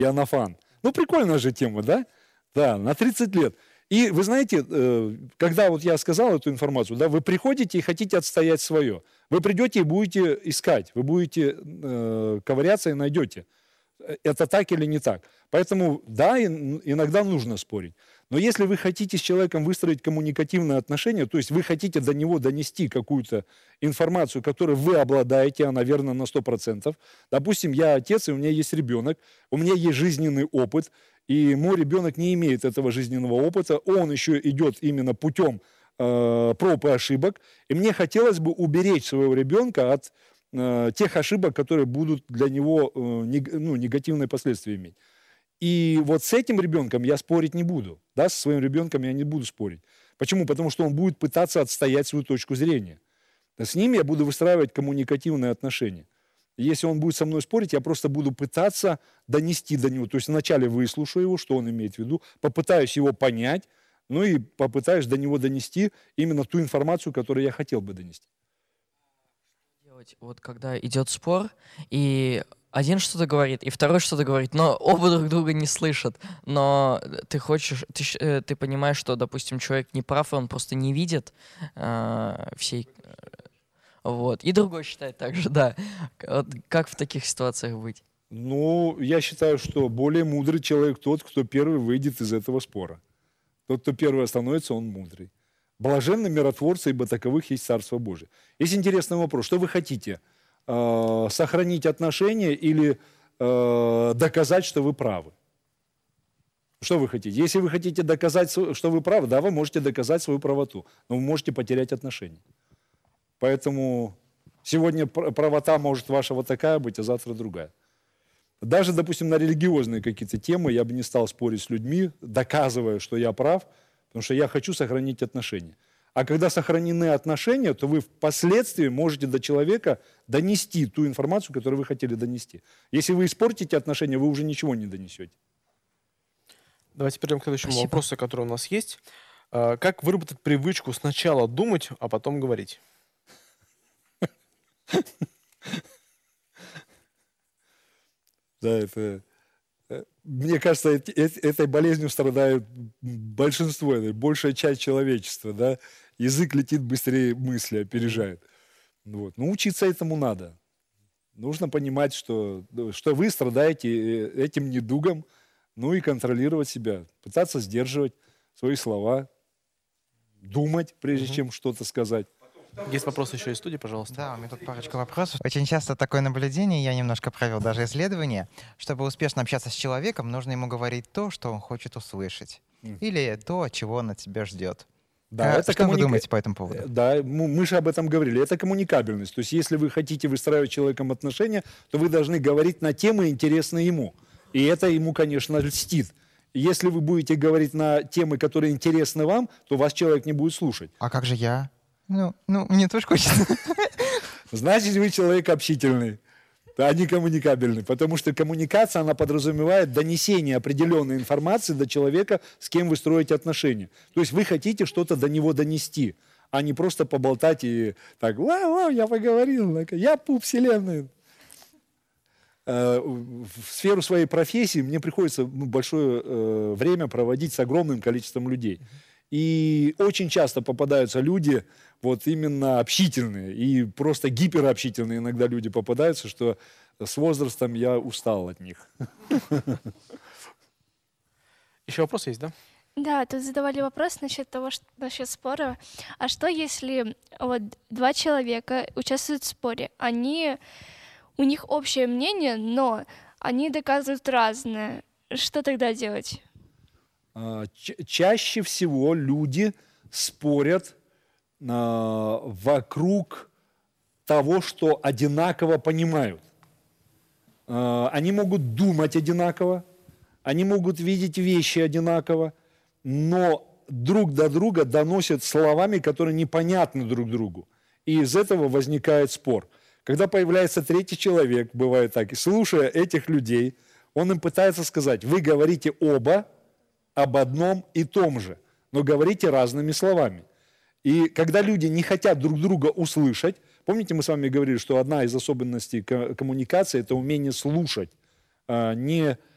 Иоаннафан. Ну, прикольная же тема, да? Да, на 30 лет. И вы знаете, когда вот я сказал эту информацию, да, вы приходите и хотите отстоять свое. Вы придете и будете искать, вы будете ковыряться и найдете. Это так или не так. Поэтому, да, иногда нужно спорить. Но если вы хотите с человеком выстроить коммуникативные отношения, то есть вы хотите до него донести какую-то информацию, которой вы обладаете, она верна на 100%. Допустим, я отец, и у меня есть ребенок, у меня есть жизненный опыт, и мой ребенок не имеет этого жизненного опыта, он еще идет именно путем проб и ошибок, и мне хотелось бы уберечь своего ребенка от тех ошибок, которые будут для него негативные последствия иметь. И вот с этим ребенком я спорить не буду. Да, со своим ребенком я не буду спорить. Почему? Потому что он будет пытаться отстоять свою точку зрения. С ним я буду выстраивать коммуникативные отношения. Если он будет со мной спорить, я просто буду пытаться донести до него. То есть вначале выслушаю его, что он имеет в виду, попытаюсь его понять, ну и попытаюсь до него донести именно ту информацию, которую я хотел бы донести. Вот когда идет спор, и один что-то говорит, и второй что-то говорит, но оба друг друга не слышат. Но ты хочешь, ты понимаешь, что, допустим, человек не прав, и он просто не видит всей... Вот. И другой считает так же, да. Вот как в таких ситуациях быть? Ну, я считаю, что более мудрый человек тот, кто первый выйдет из этого спора. Тот, кто первый остановится, он мудрый. Блаженны миротворцы, ибо таковых есть Царство Божие. Есть интересный вопрос. Что вы хотите? Сохранить отношения или доказать, что вы правы? Что вы хотите? Если вы хотите доказать, что вы правы, да, вы можете доказать свою правоту, но вы можете потерять отношения. Поэтому сегодня правота может ваша вот такая быть, а завтра другая. Даже, допустим, на религиозные какие-то темы я бы не стал спорить с людьми, доказывая, что я прав, потому что я хочу сохранить отношения. А когда сохранены отношения, то вы впоследствии можете до человека донести ту информацию, которую вы хотели донести. Если вы испортите отношения, вы уже ничего не донесете. Давайте перейдем к следующему вопросу, который у нас есть. Как выработать привычку сначала думать, а потом говорить? Да, это... Мне кажется, этой болезнью страдает большинство, большая часть человечества. Да? Язык летит быстрее мысли, опережает. Вот. Но учиться этому надо. Нужно понимать, что вы страдаете этим недугом, ну и контролировать себя, пытаться сдерживать свои слова, думать, прежде чем что-то сказать. Есть вопрос еще из студии, пожалуйста. Да, у меня тут парочка вопросов. Очень часто такое наблюдение, я немножко провел даже исследование. Чтобы успешно общаться с человеком, нужно ему говорить то, что он хочет услышать. Или то, чего он от тебя ждет. Да, это что вы думаете по этому поводу? Да, мы же об этом говорили. Это коммуникабельность. То есть если вы хотите выстраивать с человеком отношения, то вы должны говорить на темы, интересные ему. И это ему, конечно, льстит. Если вы будете говорить на темы, которые интересны вам, то вас человек не будет слушать. А как же я? Ну, мне тоже хочется. Значит, вы человек общительный, а не коммуникабельный. Потому что коммуникация, она подразумевает донесение определенной информации до человека, с кем вы строите отношения. То есть вы хотите что-то до него донести, а не просто поболтать и так, вау, я поговорил, я пуп вселенной. В сферу своей профессии мне приходится большое время проводить с огромным количеством людей. И очень часто попадаются люди вот именно общительные, и просто гиперобщительные иногда люди попадаются, что с возрастом я устал от них. Еще вопрос есть, да? Да, тут задавали вопрос насчет спора. А что если вот два человека участвуют в споре, у них общее мнение, но они доказывают разное? Что тогда делать? Чаще всего люди спорят вокруг того, что одинаково понимают. Они могут думать одинаково, они могут видеть вещи одинаково, но друг до друга доносят словами, которые непонятны друг другу. И из этого возникает спор. Когда появляется третий человек, бывает так, и слушая этих людей, он им пытается сказать, вы говорите оба об одном и том же, но говорите разными словами. И когда люди не хотят друг друга услышать, помните, мы с вами говорили, что одна из особенностей коммуникации – это умение слушать, не